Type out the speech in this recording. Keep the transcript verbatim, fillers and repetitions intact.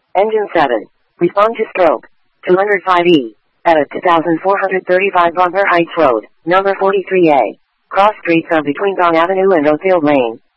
Engine seven. Respond to stroke. two oh five E. Edit two thousand four hundred thirty-five Bronner Heights Road, number forty-three A. Cross streets are between Gong Avenue and Oakfield Lane.